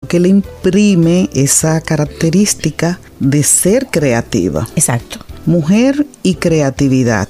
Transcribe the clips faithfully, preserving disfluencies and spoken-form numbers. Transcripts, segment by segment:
que le imprime esa característica de ser creativa. Exacto. Mujer y creatividad.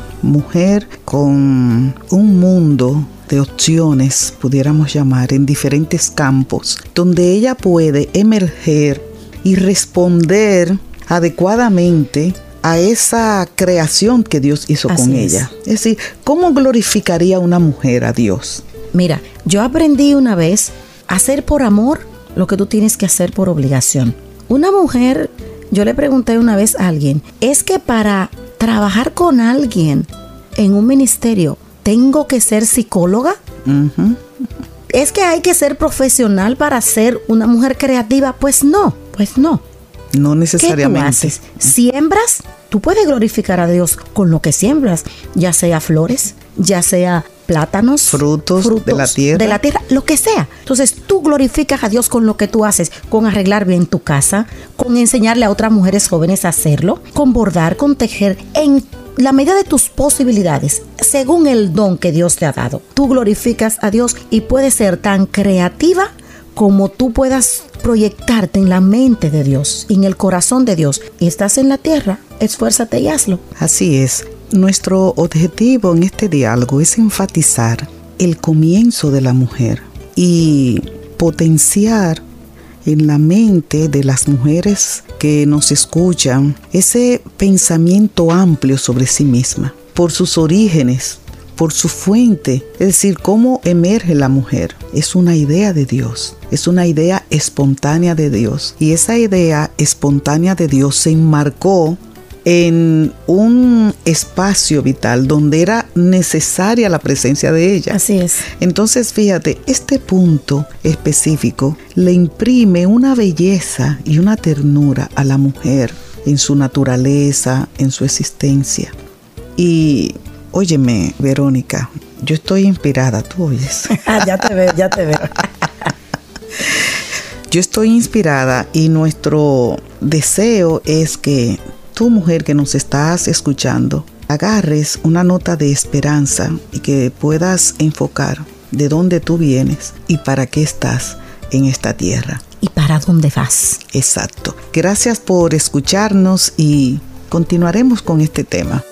Mujer con un mundo de opciones, pudiéramos llamar, en diferentes campos, donde ella puede emerger y responder adecuadamente a esa creación que Dios hizo Así con es. ella. Es decir, ¿cómo glorificaría una mujer a Dios? Mira, yo aprendí una vez a hacer por amor lo que tú tienes que hacer por obligación. Una mujer, yo le pregunté una vez a alguien, ¿es que para trabajar con alguien en un ministerio tengo que ser psicóloga? Uh-huh. ¿Es que hay que ser profesional para ser una mujer creativa? Pues no, pues no. No ¿Qué tú necesariamente. haces? ¿Siembras? Tú puedes glorificar a Dios con lo que siembras, ya sea flores, ya sea plátanos, Frutos, frutos de la tierra. de la tierra, lo que sea. Entonces tú glorificas a Dios con lo que tú haces, con arreglar bien tu casa, con enseñarle a otras mujeres jóvenes a hacerlo, con bordar, con tejer, en la medida de tus posibilidades, según el don que Dios te ha dado. Tú glorificas a Dios y puedes ser tan creativa como tú puedas proyectarte en la mente de Dios, en el corazón de Dios. Y estás en la tierra, esfuérzate y hazlo. Así es. Nuestro objetivo en este diálogo es enfatizar el comienzo de la mujer y potenciar en la mente de las mujeres que nos escuchan ese pensamiento amplio sobre sí misma, por sus orígenes, por su fuente, es decir, cómo emerge la mujer. Es una idea de Dios, es una idea espontánea de Dios. Y esa idea espontánea de Dios se enmarcó en un espacio vital donde era necesaria la presencia de ella. Así es. Entonces, fíjate, este punto específico le imprime una belleza y una ternura a la mujer en su naturaleza, en su existencia. Y óyeme, Verónica, yo estoy inspirada, tú oyes. Ya te veo, ya te veo. Yo estoy inspirada y nuestro deseo es que tú, mujer que nos estás escuchando, agarres una nota de esperanza y que puedas enfocar de dónde tú vienes y para qué estás en esta tierra. ¿Y para dónde vas? Exacto. Gracias por escucharnos y continuaremos con este tema.